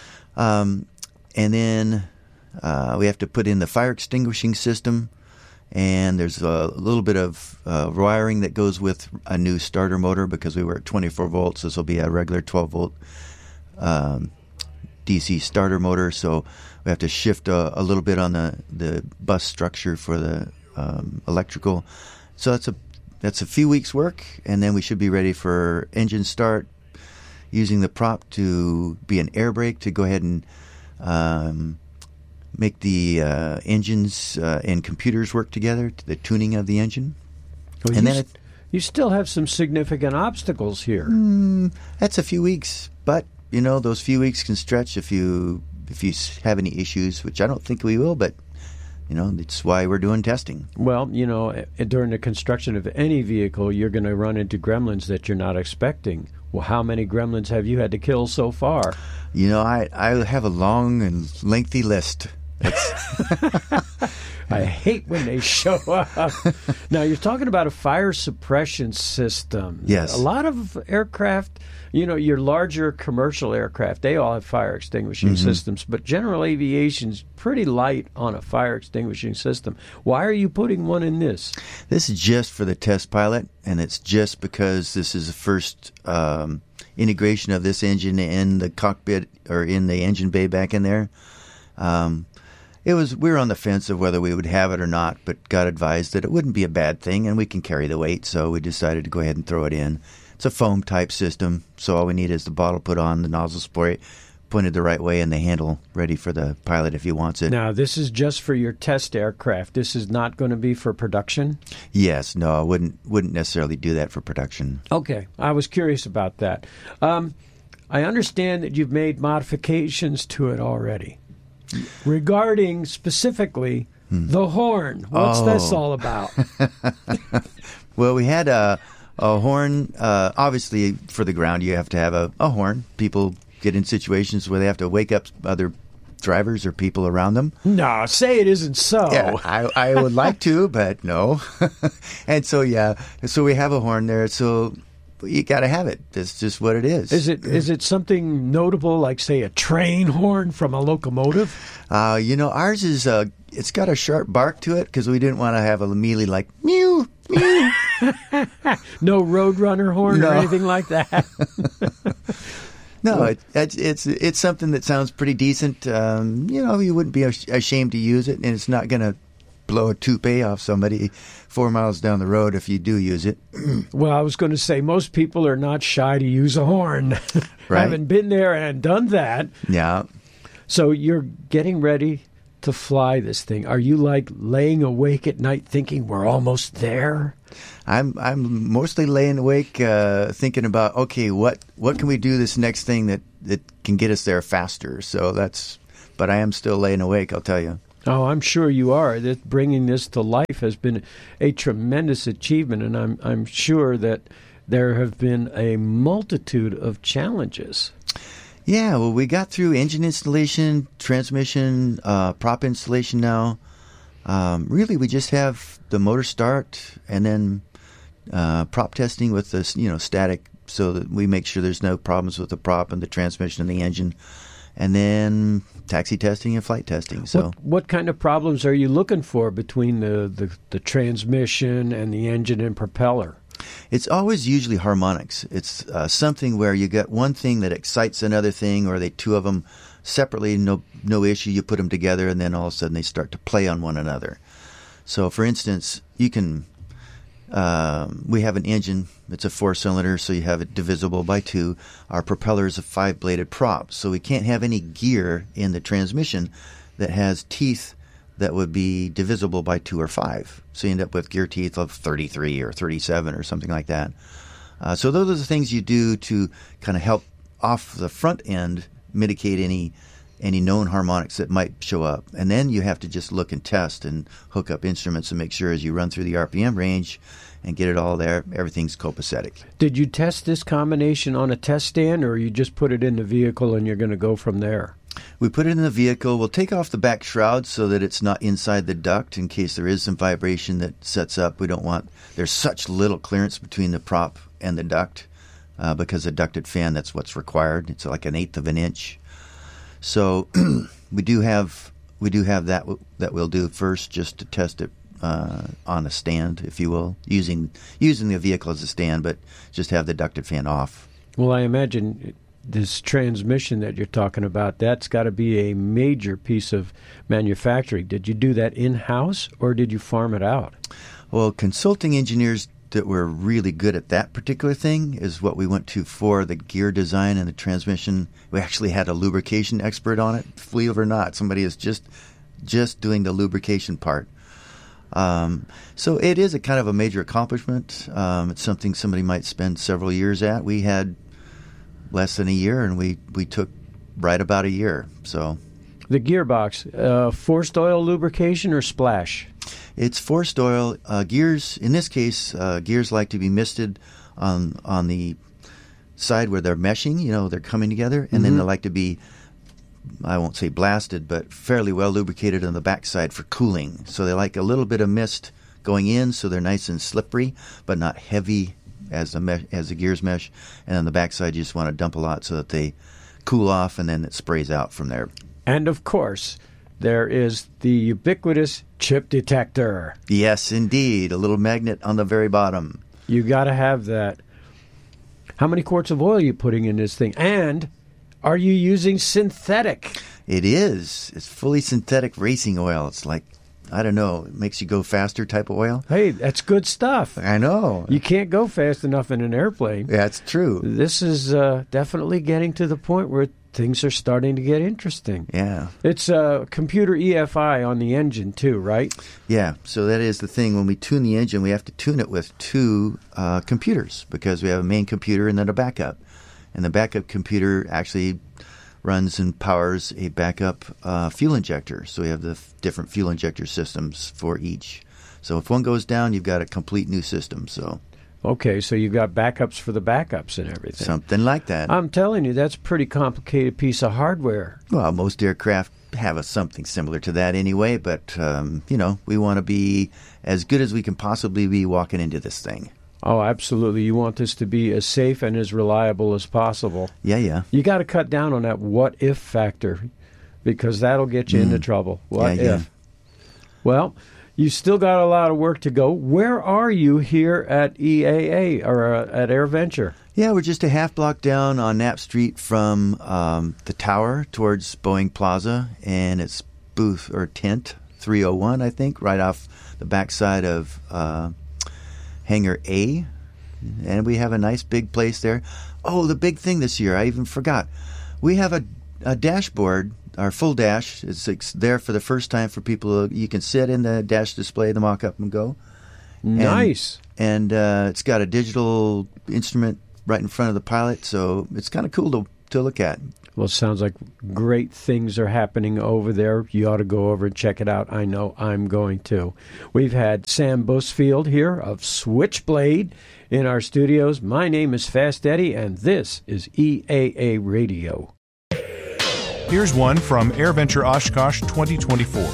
Um, and then uh, we have to put in the fire extinguishing system. And there's a little bit of uh, wiring that goes with a new starter motor, because we were at twenty-four volts. This will be a regular twelve volt um, D C starter motor. So we have to shift a, a little bit on the, the bus structure for the um, electrical. So that's a that's a few weeks work, and then we should be ready for engine start, using the prop to be an air brake to go ahead and um, make the uh, engines uh, and computers work together, to the tuning of the engine. Well, and you, then st- it, you still have some significant obstacles here. mm, that's a few weeks, but you know those few weeks can stretch if you if you s- have any issues, which I don't think we will. But you know that's why we're doing testing. Well, you know, eh, during the construction of any vehicle, you're going to run into gremlins that you're not expecting. Well, how many gremlins have you had to kill so far? You know, I I have a long and lengthy list. I hate when they show up. Now, you're talking about a fire suppression system. Yes. A lot of aircraft, you know, your larger commercial aircraft, they all have fire extinguishing Mm-hmm. systems, but general aviation's pretty light on a fire extinguishing system. Why are you putting one in this? This is just for the test pilot, and it's just because this is the first um, integration of this engine in the cockpit or in the engine bay back in there. Um, It was we were on the fence of whether we would have it or not, but got advised that it wouldn't be a bad thing, and we can carry the weight, so we decided to go ahead and throw it in. It's a foam type system, so all we need is the bottle put on, the nozzle spray pointed the right way, and the handle ready for the pilot if he wants it. Now, this is just for your test aircraft. This is not going to be for production? Yes, no, I wouldn't wouldn't necessarily do that for production. Okay, I was curious about that. Um, I understand that you've made modifications to it already. Regarding specifically Hmm. the horn, what's Oh. this all about? Well, we had a, a horn. Uh, obviously, for the ground, you have to have a, a horn. People get in situations where they have to wake up other drivers or people around them. No, say it isn't so. Yeah, I, I would like to, but no. And so, yeah, so we have a horn there. So you got to have it. That's just what it is. Is it is it something notable, like say a train horn from a locomotive? Uh, you know, ours is uh, it's got a sharp bark to it because we didn't want to have a mealy like mew mew. No Roadrunner horn No. or anything like that. No, it, it's it's it's something that sounds pretty decent. Um, you know, you wouldn't be ash- ashamed to use it, and it's not going to blow a toupee off somebody four miles down the road if you do use it. Well, I was going to say most people are not shy to use a horn. Right. Haven't been there and done that. Yeah. So you're getting ready to fly this thing? Are you like laying awake at night thinking we're almost there? I'm I'm mostly laying awake uh, thinking about, okay, what what can we do this next thing that, that can get us there faster? So that's, but I am still laying awake, I'll tell you. Oh, I'm sure you are. That bringing this to life has been a tremendous achievement, and I'm I'm sure that there have been a multitude of challenges. Yeah, well, we got through engine installation, transmission, uh, prop installation now. Um, really, we just have the motor start and then uh, prop testing with this, you know, static, so that we make sure there's no problems with the prop and the transmission and the engine. And then taxi testing and flight testing. So, what, what kind of problems are you looking for between the, the, the transmission and the engine and propeller? It's always usually harmonics. It's uh, something where you get one thing that excites another thing, or they two of them separately, no no issue. You put them together, and then all of a sudden they start to play on one another. So, for instance, you can. Um, we have an engine. It's a four-cylinder, so you have it divisible by two. Our propeller is a five-bladed prop, so we can't have any gear in the transmission that has teeth that would be divisible by two or five. So you end up with gear teeth of thirty-three or thirty-seven or something like that. Uh, so those are the things you do to kind of help off the front end mitigate any any known harmonics that might show up. And then you have to just look and test and hook up instruments and make sure as you run through the R P M range and get it all there, everything's copacetic. Did you test this combination on a test stand, or you just put it in the vehicle and you're going to go from there? We put it in the vehicle. We'll take off the back shroud so that it's not inside the duct in case there is some vibration that sets up. We don't want, there's such little clearance between the prop and the duct uh, because a ducted fan, that's what's required. It's like an eighth of an inch. So we do have we do have that that we'll do first just to test it uh, on a stand, if you will, using using the vehicle as a stand, but just have the ducted fan off. Well, I imagine this transmission that you're talking about, that's got to be a major piece of manufacturing. Did you do that in-house, or did you farm it out? Well, consulting engineers that were really good at that particular thing is what we went to for the gear design and the transmission. We actually had a lubrication expert on it, believe it or not. Somebody is just just doing the lubrication part. Um, so it is a kind of a major accomplishment. Um, it's something somebody might spend several years at. We had less than a year, and we, we took right about a year. So the gearbox, uh, forced oil lubrication or splash? It's forced oil. Uh, gears, in this case, uh, gears like to be misted on on the side where they're meshing, you know, they're coming together, and mm-hmm. then they like to be, I won't say blasted, but fairly well lubricated on the backside for cooling. So they like a little bit of mist going in, so they're nice and slippery, but not heavy as the mesh, as the gears mesh. And on the backside, you just want to dump a lot so that they cool off, and then it sprays out from there. And of course, there is the ubiquitous chip detector. Yes, indeed. A little magnet on the very bottom. You got to have that. How many quarts of oil are you putting in this thing? And are you using synthetic? It is. It's fully synthetic racing oil. It's like, I don't know, it makes you go faster type of oil. Hey, that's good stuff. I know. You can't go fast enough in an airplane. That's true. This is uh, definitely getting to the point where things are starting to get interesting. Yeah. It's a uh, computer E F I on the engine too, right? Yeah. So that is the thing. When we tune the engine, we have to tune it with two uh, computers because we have a main computer and then a backup. And the backup computer actually runs and powers a backup uh, fuel injector. So we have the f- different fuel injector systems for each. So if one goes down, you've got a complete new system. So. Okay, so you've got backups for the backups and everything. Something like that. I'm telling you, that's a pretty complicated piece of hardware. Well, most aircraft have a, something similar to that anyway, but, um, you know, we want to be as good as we can possibly be walking into this thing. Oh, absolutely. You want this to be as safe and as reliable as possible. Yeah, yeah. You got to cut down on that what-if factor because that'll get you mm. into trouble. What yeah, if? Yeah. Well, you still got a lot of work to go. Where are you here at E A A or uh, at AirVenture? Yeah, we're just a half block down on Knapp Street from um, the tower towards Boeing Plaza, and it's booth or tent three oh one, I think, right off the backside of uh, Hangar A. And we have a nice big place there. Oh, the big thing this year, I even forgot. We have a, a dashboard our full dash. It's, it's there for the first time for people. You can sit in the dash display, the mock-up, and go. Nice. And, and uh, it's got a digital instrument right in front of the pilot, so it's kind of cool to to look at. Well, it sounds like great things are happening over there. You ought to go over and check it out. I know I'm going to. We've had Sam Busfield here of Switchblade in our studios. My name is Fast Eddie, and this is E A A Radio. Here's one from AirVenture Oshkosh twenty twenty-four.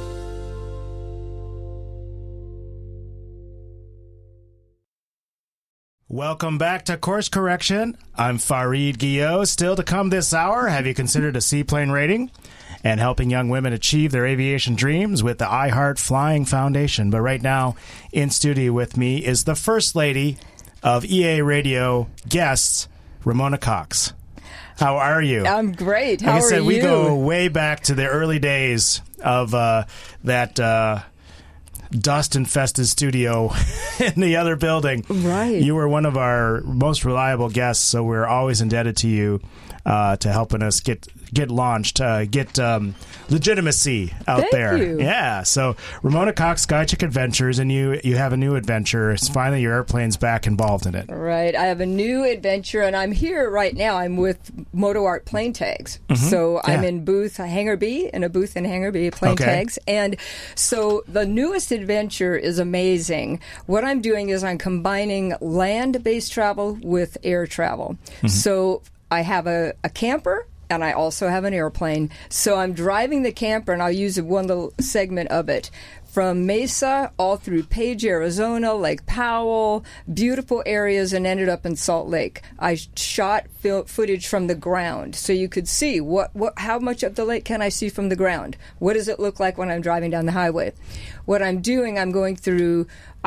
Welcome back to Course Correction. I'm Fareed Guillot. Still to come this hour, have you considered a seaplane rating? And helping young women achieve their aviation dreams with the iHeart Flying Foundation. But right now, in studio with me is the First Lady of E A Radio guests, Ramona Cox. How are you? I'm great. How like I said, are you? We go way back to the early days of uh, that... Uh, dust-infested studio in the other building. Right. You were one of our most reliable guests, so we're always indebted to you uh, to helping us get get launched, uh, get um, legitimacy out Thank there. you. Yeah. So Ramona Cox, Skychick Adventures, and you you have a new adventure. It's finally your airplane's back involved in it. Right. I have a new adventure, and I'm here right now. I'm with MotoArt Plane Tags. Mm-hmm. So Yeah. I'm in booth Hangar B, in a booth in Hangar B, Plane Okay. Tags. And so the newest adventure is amazing. What I'm doing is I'm combining land-based travel with air travel. Mm-hmm. So I have a, a camper, and I also have an airplane. So I'm driving the camper, and I'll use one little segment of it. From Mesa all through Page, Arizona, Lake Powell, beautiful areas, and ended up in Salt Lake. I shot fil- footage from the ground, so you could see what, what, how much of the lake can I see from the ground? What does it look like when I'm driving down the highway? What I'm doing, I'm going through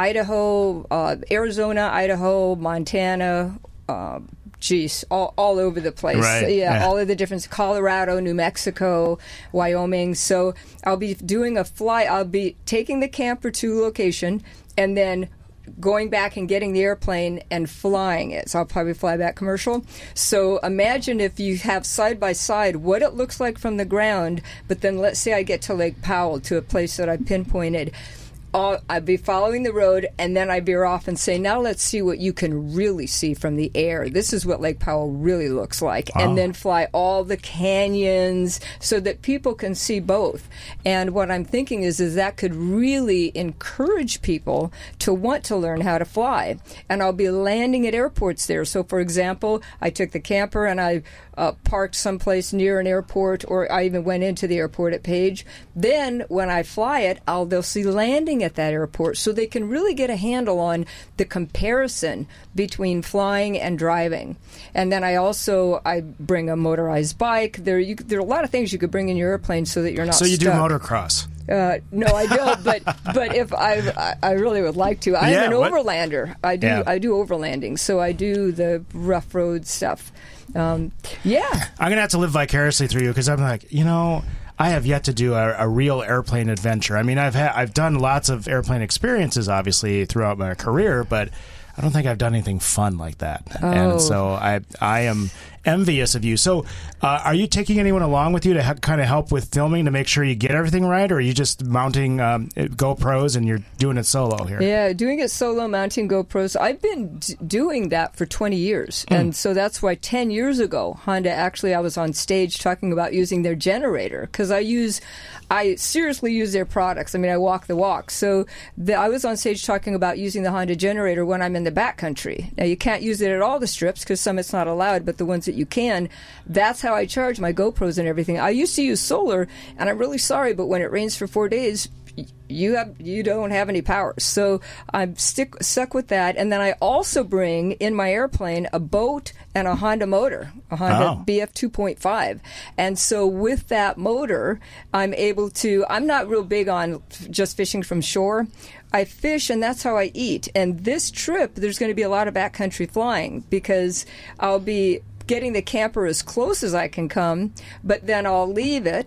Idaho, uh, Arizona, Idaho, Montana, uh, Geez, all, all over the place. Right, Yeah, yeah. all of the different Colorado, New Mexico, Wyoming. So I'll be doing a fly. I'll be taking the camper to location and then going back and getting the airplane and flying it. So I'll probably fly back commercial. So imagine if you have side by side what it looks like from the ground, but then let's say I get to Lake Powell, to a place that I pinpointed. I'll, I'd be following the road, and then I'd veer off and say, now let's see what you can really see from the air. This is what Lake Powell really looks like. Wow. And then fly all the canyons so that people can see both. And what I'm thinking is, is that could really encourage people to want to learn how to fly. And I'll be landing at airports there. So, for example, I took the camper and I uh, parked someplace near an airport, or I even went into the airport at Page. Then when I fly it, I'll they'll see landing at that airport, so they can really get a handle on the comparison between flying and driving. And then I also I bring a motorized bike. There, you, there are a lot of things you could bring in your airplane so that you're not. So you stuck. do motocross. Uh, no, I don't. But but if I, I I really would like to. I'm Yeah, an what- overlander. I do Yeah. I do overlanding. So I do the rough road stuff. Um, yeah. I'm going to have to live vicariously through you, because I'm like, you know, I have yet to do a, a real airplane adventure. I mean, I've had I've done lots of airplane experiences, obviously, throughout my career, but I don't think I've done anything fun like that. Oh. And so I I am envious of you. So uh, are you taking anyone along with you to ha- kind of help with filming to make sure you get everything right, or are you just mounting um, GoPros and you're doing it solo here? Yeah, doing it solo, mounting GoPros. I've been d- doing that for twenty years. Hmm. And so that's why ten years ago, Honda, actually, I was on stage talking about using their generator, because I use, I seriously use their products. I mean, I walk the walk. So the, I was on stage talking about using the Honda generator when I'm in the backcountry. Now, you can't use it at all the strips, because some it's not allowed, but the ones that you can, that's how I charge my GoPros and everything. I used to use solar, and I'm really sorry, but when it rains for four days, you have you don't have any power. So I'm stick stuck with that. And then I also bring in my airplane a boat and a Honda motor, a Honda Oh. B F two point five. And so with that motor, I'm able to, I'm not real big on f- just fishing from shore. I fish, and that's how I eat. And this trip, there's going to be a lot of backcountry flying, because I'll be getting the camper as close as I can come, but then I'll leave it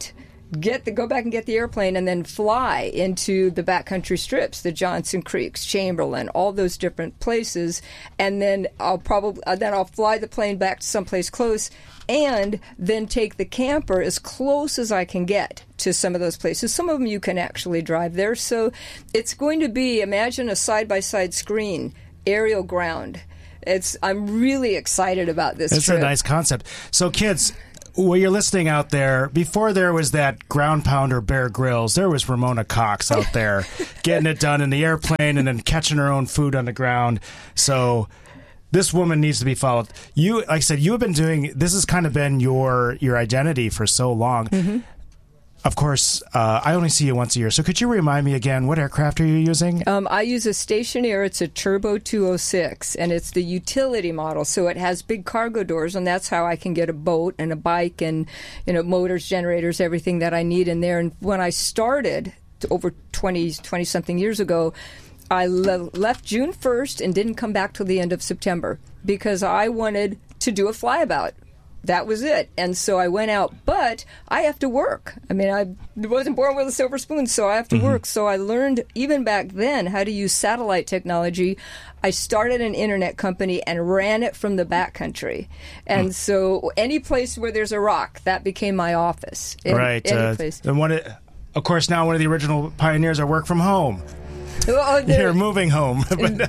get the go back and get the airplane and then fly into the backcountry strips, the Johnson Creeks, Chamberlain, all those different places, and then I'll probably uh, then I'll fly the plane back to someplace close, and then take the camper as close as I can get to some of those places. Some of them you can actually drive there, so it's going to be, imagine a side by side screen, aerial ground. It's I'm really excited about this. It's trip. a nice concept. So kids, well, you're listening out there, before there was that ground pounder Bear Grylls, there was Ramona Cox out there getting it done in the airplane and then catching her own food on the ground. So this woman needs to be followed. You, like I said, you have been doing, this has kind of been your, your identity for so long. Mm-hmm. Of course, uh, I only see you once a year. So could you remind me again, what aircraft are you using? Um, I use a Stationair. It's a Turbo two oh six, and it's the utility model. So it has big cargo doors, and that's how I can get a boat and a bike and, you know, motors, generators, everything that I need in there. And when I started over twenty, twenty-something years ago, I le- left June first and didn't come back till the end of September because I wanted to do a flyabout. That was it. And so I went out, but I have to work. I mean, I wasn't born with a silver spoon, so I have to mm-hmm. work. So I learned even back then how to use satellite technology. I started an internet company and ran it from the backcountry. And mm. so any place where there's a rock, that became my office. Any, right. Any uh, place. And one, of course, now one of the original pioneers are work from home. Well, You're moving home.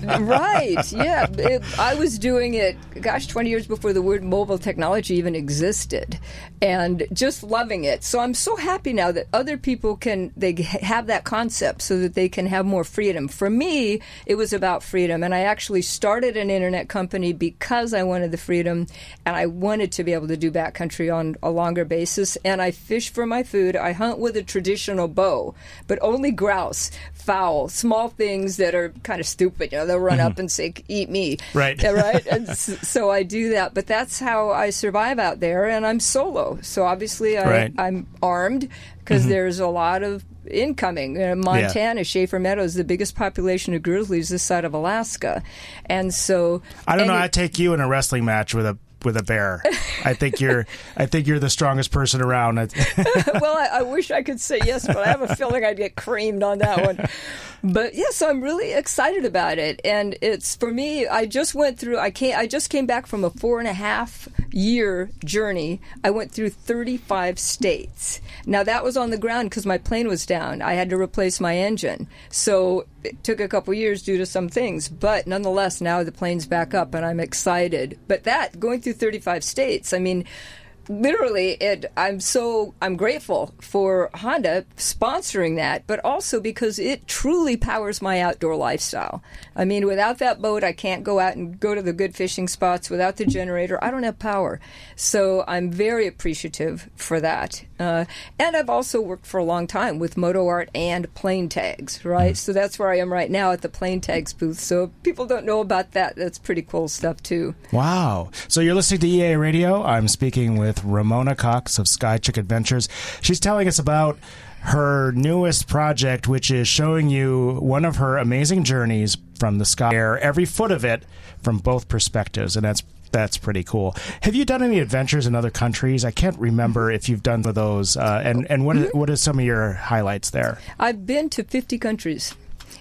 Right, yeah. It, I was doing it, gosh, twenty years before the word mobile technology even existed, and just loving it. So I'm so happy now that other people can, they have that concept so that they can have more freedom. For me, it was about freedom, and I actually started an internet company because I wanted the freedom, and I wanted to be able to do backcountry on a longer basis, and I fish for my food. I hunt with a traditional bow, but only grouse, fowl, small things that are kind of stupid. You know, they'll run mm-hmm. up and say, "Eat me." Right. Yeah, right. And so I do that, but that's how I survive out there, and I'm solo. So obviously, I, right. I'm armed because mm-hmm. there's a lot of incoming. You know, Montana, yeah. Schaefer Meadows, the biggest population of grizzlies this side of Alaska, and so I don't know. It, I'd take you in a wrestling match with a. with a bear. I think you're I think you're the strongest person around. Well, I, I wish I could say yes, but I have a feeling I'd get creamed on that one. But yes, I'm really excited about it, and it's for me. I just went through. I came. I just came back from a four and a half year journey. I went through thirty-five states. Now that was on the ground because my plane was down. I had to replace my engine, so it took a couple years due to some things. But nonetheless, now the plane's back up, and I'm excited. But that going through thirty-five states, I mean. Literally, it, I'm so I'm grateful for Honda sponsoring that, but also because it truly powers my outdoor lifestyle. I mean, without that boat, I can't go out and go to the good fishing spots. Without the generator, I don't have power. So I'm very appreciative for that. Uh, and I've also worked for a long time with MotoArt and Plane Tags, right? So that's where I am right now at the Plane Tags booth. So if people don't know about that, that's pretty cool stuff too. Wow. So you're listening to E A Radio. I'm speaking with Ramona Cox of Skychick Adventures. She's telling us about her newest project, which is showing you one of her amazing journeys from the sky air, every foot of it from both perspectives, and that's that's pretty cool. Have you done any adventures in other countries? I can't remember if you've done those, uh, and and what mm-hmm. what are some of your highlights there? I've been to fifty countries.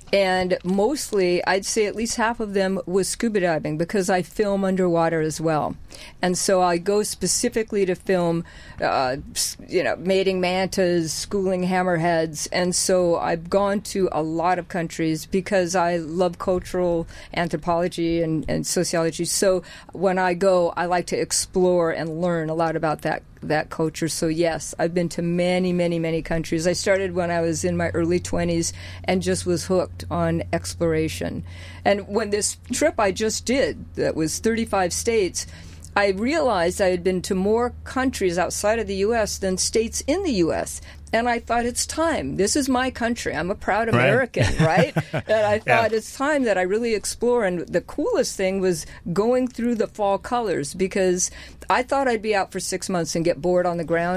And mostly, I'd say at least half of them was scuba diving because I film underwater as well. And so I go specifically to film, uh, you know, mating mantas, schooling hammerheads. And so I've gone to a lot of countries because I love cultural anthropology and, and sociology. So when I go, I like to explore and learn a lot about that that culture. So yes, I've been to many, many, many countries. I started when I was in my early twenties and just was hooked on exploration. And when this trip I just did, that was thirty-five states, I realized I had been to more countries outside of the U S than states in the U S And I thought, it's time. This is my country. I'm a proud American, right? right? And I thought yeah. it's time that I really explore. And the coolest thing was going through the fall colors because I thought I'd be out for six months and get bored on the ground.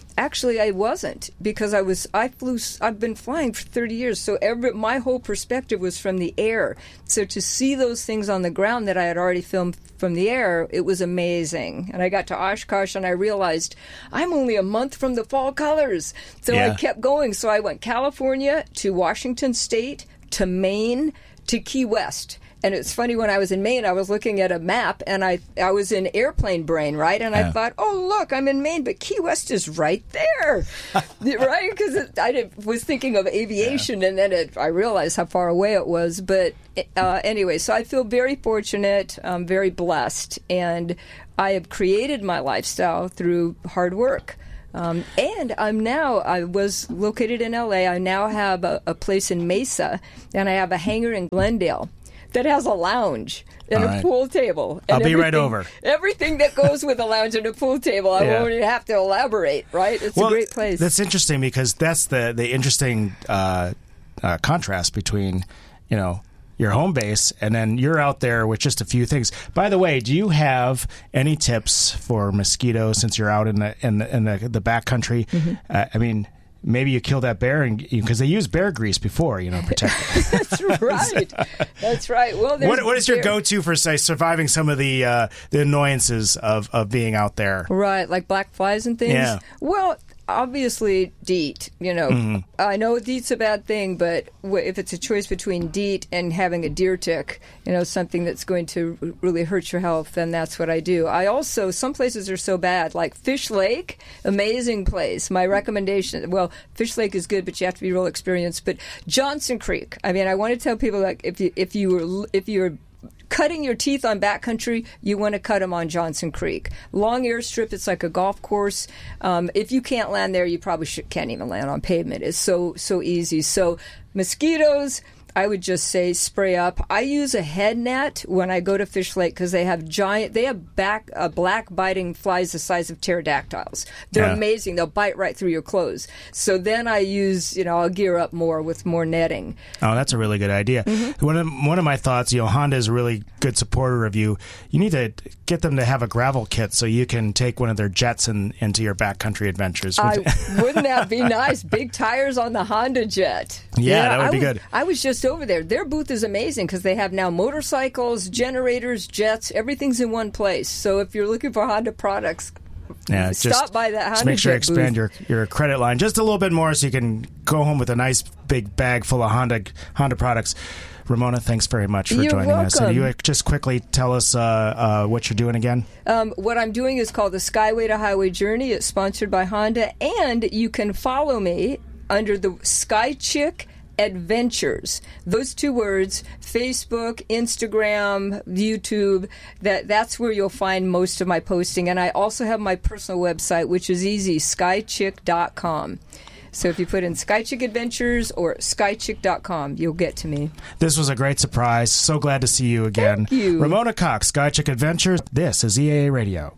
Actually, I wasn't, because I was I flew. I've been flying for thirty years, so every my whole perspective was from the air. So to see those things on the ground that I had already filmed from the air, it was amazing. And I got to Oshkosh, and I realized I'm only a month from the fall colors. So Yeah. I kept going. So I went California to Washington State to Maine to Key West. And it's funny, when I was in Maine, I was looking at a map, and I I was in airplane brain, right? And Yeah. I thought, oh, look, I'm in Maine, but Key West is right there, right? Because I did, was thinking of aviation, yeah. and then it, I realized how far away it was. But uh, anyway, so I feel very fortunate, um, very blessed, and I have created my lifestyle through hard work. Um, and I'm now, I was located in L A. I now have a, a place in Mesa, and I have a hangar in Glendale that has a lounge and All a right. pool table. And I'll be right everything- over. Everything that goes with a lounge and a pool table. I Yeah. won't even have to elaborate, right? It's well, a great place. That's interesting, because that's the the interesting uh, uh, contrast between, you know, your home base and then you're out there with just a few things. By the way, do you have any tips for mosquitoes, since you're out in the in the in the, the backcountry? Mm-hmm. Uh, I mean, maybe you kill that bear, and because they use bear grease before, you know, protect them. That's right. That's right. Well, there's What, what is your there- go-to for, say, surviving some of the uh, the annoyances of, of being out there? Right, like black flies and things? Yeah. Well, obviously, DEET. You know, Mm-hmm. I know DEET's a bad thing, but w- if it's a choice between DEET and having a deer tick, you know, something that's going to r- really hurt your health, then that's what I do. I also, some places are so bad, like Fish Lake, amazing place. My recommendation, well, Fish Lake is good, but you have to be real experienced. But Johnson Creek, I mean, I want to tell people, like, if you if you were if you're cutting your teeth on backcountry, you want to cut them on Johnson Creek. Long airstrip, it's like a golf course. Um, if you can't land there, you probably should, can't even land on pavement. It's so, so easy. So mosquitoes, I would just say spray up. I use a head net when I go to Fish Lake because they have giant, they have back uh, black biting flies the size of pterodactyls. They're Yeah. amazing. They'll bite right through your clothes. So then I use, you know, I'll gear up more with more netting. Oh, that's a really good idea. Mm-hmm. One of one of my thoughts, you know, Honda is a really good supporter of you. You need to get them to have a gravel kit so you can take one of their jets in, into your backcountry adventures. I, wouldn't that be nice? Big tires on the Honda Jet. Yeah, that would I be was, good. I was just over there. Their booth is amazing because they have now motorcycles, generators, jets, everything's in one place. So if you're looking for Honda products, Yeah, stop just, by that Honda just make sure you Jet expand booth. your, your credit line just a little bit more so you can go home with a nice big bag full of Honda Honda products. Ramona, thanks very much for You're joining us. And welcome. you just quickly tell us uh, uh, what you're doing again? Um, what I'm doing is called the Skyway to Highway Journey. It's sponsored by Honda, and you can follow me under the Sky Chick Adventures. Those two words, Facebook, Instagram, YouTube, that, that's where you'll find most of my posting. And I also have my personal website, which is easy, sky chick dot com. So if you put in Sky Chick Adventures or sky chick dot com, you'll get to me. This was a great surprise. So glad to see you again. Thank you. Ramona Cox, Sky Chick Adventures. This is E A A Radio.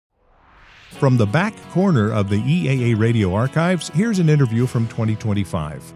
From the back corner of the E A A Radio archives, here's an interview from twenty twenty-five.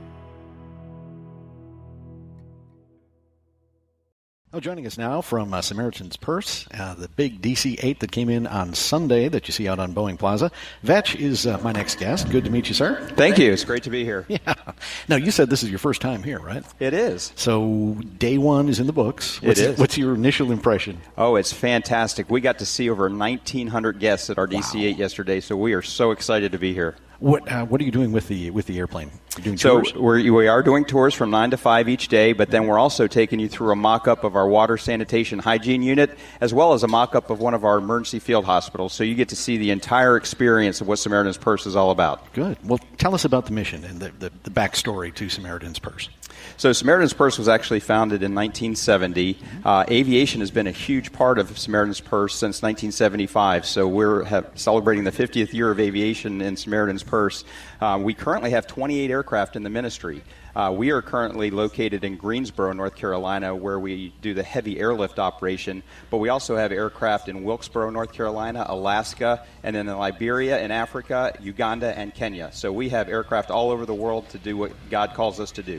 Oh, joining us now from uh, Samaritan's Purse, uh, the big D C eight that came in on Sunday that you see out on Boeing Plaza. Vetch is uh, my next guest. Good to meet you, sir. Thank you. It's great to be here. Yeah. Now, you said this is your first time here, right? It is. So, day one is in the books. What's, It is. What's your initial impression? Oh, it's fantastic. We got to see over nineteen hundred guests at our D C eight yesterday, so we are so excited to be here. What uh, What are you doing with the with the airplane? You're doing So tours? we're, we are doing tours from nine to five each day, but then we're also taking you through a mock-up of our water sanitation hygiene unit, as well as a mock-up of one of our emergency field hospitals, so you get to see the entire experience of what Samaritan's Purse is all about. Good. Well, tell us about the mission and the, the, the backstory to Samaritan's Purse. So Samaritan's Purse was actually founded in nineteen seventy. Uh, aviation has been a huge part of Samaritan's Purse since nineteen seventy-five. So we're have, celebrating the fiftieth year of aviation in Samaritan's Purse. Uh, we currently have twenty-eight aircraft in the ministry. Uh, we are currently located in Greensboro, North Carolina, where we do the heavy airlift operation. But we also have aircraft in Wilkesboro, North Carolina, Alaska, and then in Liberia, in Africa, Uganda, and Kenya. So we have aircraft all over the world to do what God calls us to do.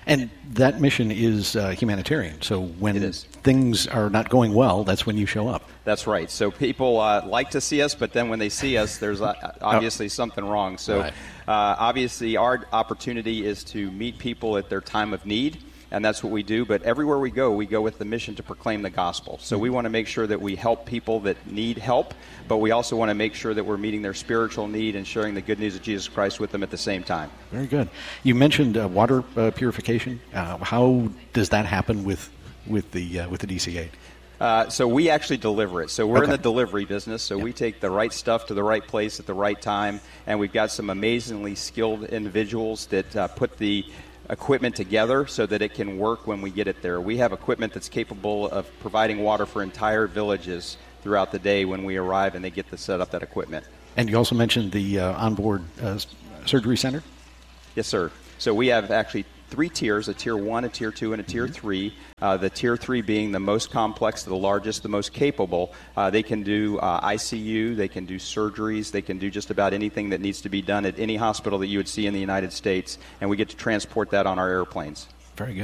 And that mission is uh, humanitarian. So when things are not going well, that's when you show up. That's right. So people uh, like to see us, but then when they see us, there's uh, obviously something wrong. So Right. uh, obviously our opportunity is to meet people at their time of need, and that's what we do. But everywhere we go, we go with the mission to proclaim the gospel. So we want to make sure that we help people that need help, but we also want to make sure that we're meeting their spiritual need and sharing the good news of Jesus Christ with them at the same time. Very good. You mentioned uh, water uh, purification. Uh, how does that happen with with the uh, with the D C eight? Uh, so we actually deliver it. So we're in Okay. the delivery business. So we take the right stuff to the right place at the right time, and we've got some amazingly skilled individuals that uh, put the equipment together so that it can work when we get it there. We have equipment that's capable of providing water for entire villages throughout the day when we arrive and they get to set up that equipment. And you also mentioned the uh, onboard uh, s- surgery center. Yes, sir. So we have actually three tiers, a tier one, a tier two, and a tier three. Uh, the tier three being the most complex, the largest, the most capable. Uh, they can do uh, I C U, they can do surgeries, they can do just about anything that needs to be done at any hospital that you would see in the United States, and we get to transport that on our airplanes. Very good.